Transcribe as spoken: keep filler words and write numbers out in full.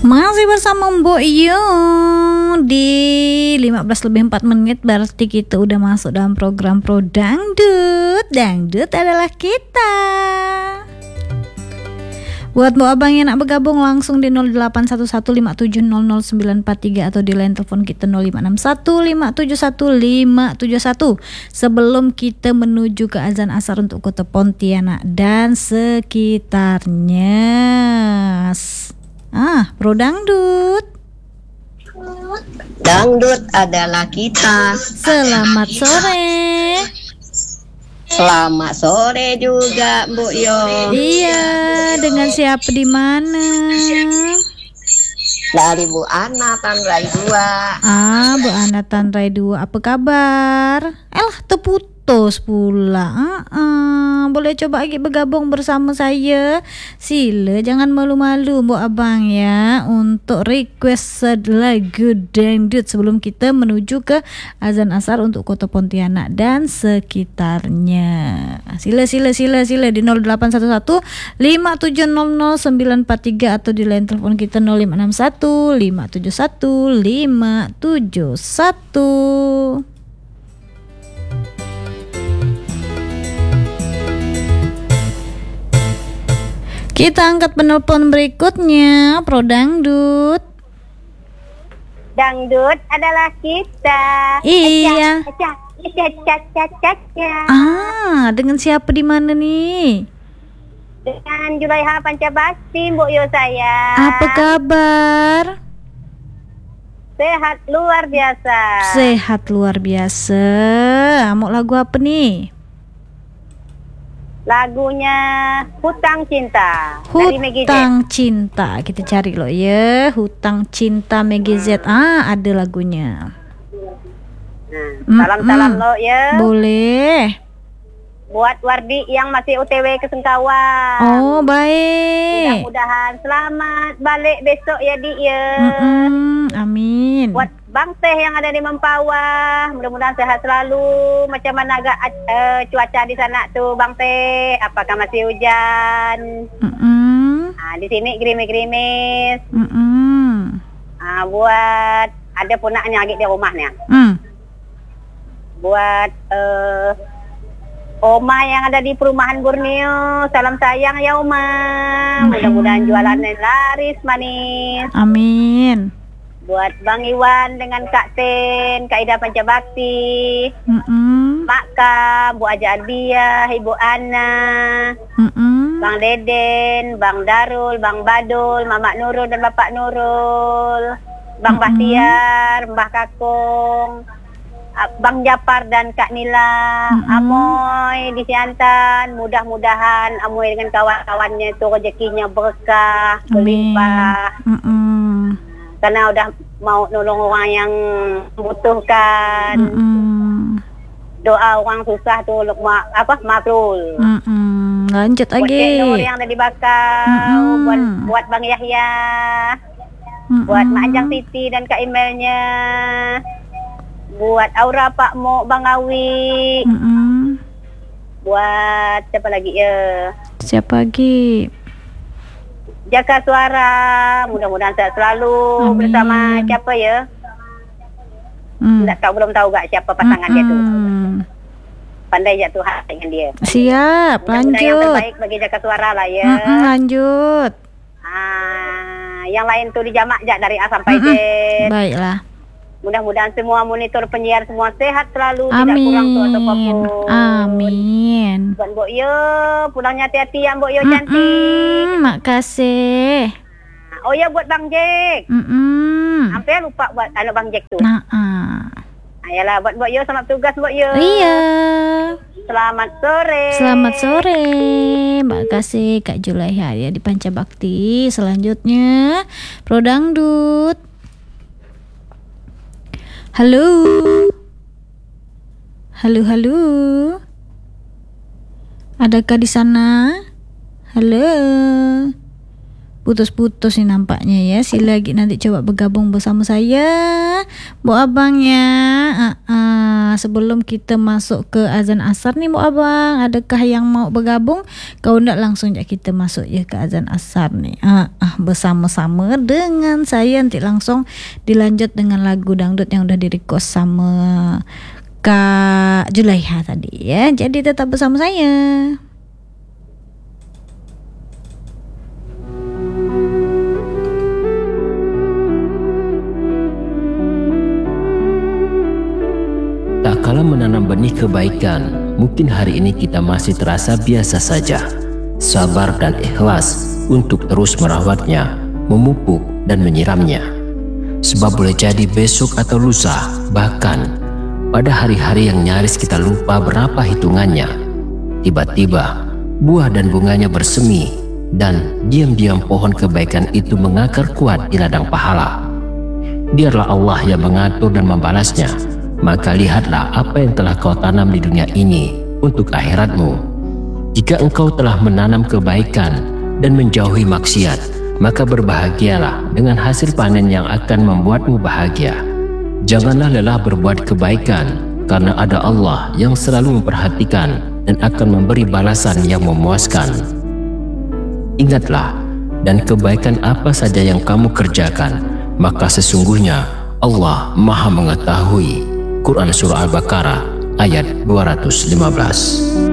Masih bersama Mbok Yo di lima belas lebih empat menit, berarti kita udah masuk dalam program Pro Dangdut. Dangdut adalah kita. Buat Mbok Abang yang nak bergabung langsung di nol delapan satu satu lima tujuh nol nol sembilan empat tiga atau di line telepon kita nol lima enam satu lima tujuh satu lima tujuh satu. Sebelum kita menuju ke azan asar untuk Kota Pontianak dan sekitarnya. Ah, Pro Dangdut. Dangdut adalah kita. Selamat sore. Selamat sore juga, Bu Yo. Iya, dengan siapa di mana? Dari Bu Ana Tanrai dua. Ah, Bu Ana Tanrai dua. Apa kabar? Elah, terputus pula. Uh-uh. Boleh coba lagi bergabung bersama saya. Sila, jangan malu-malu Mbok Abang ya, untuk request lagu dangdut sebelum kita menuju ke azan asar untuk Kota Pontianak dan sekitarnya. Sila, sila, sila, sila di nol delapan satu satu lima tujuh nol nol sembilan empat tiga atau di line telepon kita nol lima enam satu lima tujuh satu lima tujuh satu. Kita angkat penelpon berikutnya, Pro Dangdut. Dangdut adalah kita. Iya. Aca, aca, aca, aca, aca. Ah, dengan siapa di mana nih? Dengan Julaiha Pancabakti, Mbok Yo saya. Apa kabar? Sehat luar biasa. Sehat luar biasa. Mau lagu apa nih? Lagunya Hutang Cinta dari Meggy Z. Hutang Cinta. Kita cari loh ya. Hutang Cinta Meggy Z. Ah, ada lagunya. Nah, salam-salam lo ya. Boleh. Buat Wardi yang masih O T W ke Sengkawang. Oh, baik. Mudah-mudahan selamat balik besok ya, Dik ya. Mm-mm, amin. Buat Bang Teh yang ada di Mempawah, mudah-mudahan sehat selalu. Macam mana agak uh, cuaca di sana tuh, Bang Teh? Apakah masih hujan? Mm-mm. Nah, di sini gerimis-gerimis. Mm-mm. Nah, buat ada punaknya lagi di rumahnya. Mm. Buat uh, Oma yang ada di perumahan Borneo, salam sayang ya Oma. Mudah-mudahan jualannya laris manis. Amin. Buat Bang Iwan dengan Kak Ten, Kak Ida Pancabakti, Mm-mm. Mak Kam, Bu Aja Arbia, Ibu Ana, Mm-mm. Bang Deden, Bang Darul, Bang Badul, Mamak Nurul dan Bapak Nurul, Bang Mm-mm. Bahtiar, Mbah Kakung, Bang Japar dan Kak Nila, Mm-mm. Amoy di Siantan. Mudah-mudahan Amoy dengan kawan-kawannya itu rezekinya berkah, berlimpah. Mm-mm. Karena udah mau nolong orang yang membutuhkan. Mm-mm. Doa orang susah tuh ma, apa makrul. Mm-mm. Lanjut Buat lagi. Cik Nur yang ada di Bakau, Mm-mm. buat buat Bang Yahya, Mm-mm. buat Mak Anjang Siti dan Kak Imelnya, buat Aura Pak Mo, Bang Awi, Mm-mm. buat siapa lagi ya? Siapa lagi? Jaka Suara, mudah-mudahan sehat selalu. Amin. Bersama siapa ya? Mm. Tak tahu, belum tahu gak siapa pasangan dia tuh. Mm-mm. Pandai je Tuhan dengan dia. Siap, Mudah-mudahan yang lanjut. terbaik bagi Jaka Suara lah ya. Mm-mm, lanjut. Ah, yang lain tuh dijamak jak dari A sampai Z. Mm-mm. Baiklah. Mudah-mudahan semua monitor penyiar semua sehat selalu, tidak kurang tuh atau apapun. Amin. Buat Mbok Yo, pulangnya hati-hati ya Mbok Yo cantik. Mm-mm, makasih. Oh ya buat Bang Jack. Mm-mm. Hampir lupa buat anak Bang Jack tuh. Nah, ah. Ayolah buat Mbok Yo, selamat tugas Mbok Yo. Iya. Selamat sore. Selamat sore. Makasih Kak Julaiha ya di Pancabakti. Selanjutnya Pro Dangdut. Halo. Halo, halo. Adakah di sana? Halo. putus-putus nih nampaknya ya. Sila lagi nanti coba bergabung bersama saya, Bu Abang ya. uh, uh, Sebelum kita masuk ke azan asar nih Bu Abang, adakah yang mau bergabung? Kalau enggak langsung ya kita masuk ya ke azan asar nih. uh, uh, Bersama-sama dengan saya nanti langsung dilanjut dengan lagu dangdut yang udah di-request sama Kak Julaiha tadi ya. Jadi tetap bersama saya. Tak kala menanam benih kebaikan, mungkin hari ini kita masih terasa biasa saja. Sabar dan ikhlas untuk terus merawatnya, memupuk dan menyiramnya. Sebab boleh jadi besok atau lusa, bahkan pada hari-hari yang nyaris kita lupa berapa hitungannya, tiba-tiba buah dan bunganya bersemi dan diam-diam pohon kebaikan itu mengakar kuat di ladang pahala. Biarlah Allah yang mengatur dan membalasnya. Maka lihatlah apa yang telah kau tanam di dunia ini untuk akhiratmu. Jika engkau telah menanam kebaikan dan menjauhi maksiat, maka berbahagialah dengan hasil panen yang akan membuatmu bahagia. Janganlah lelah berbuat kebaikan, karena ada Allah yang selalu memperhatikan dan akan memberi balasan yang memuaskan. Ingatlah, dan kebaikan apa saja yang kamu kerjakan, maka sesungguhnya Allah Maha Mengetahui. Quran Surah Al-Baqarah ayat dua ratus lima belas.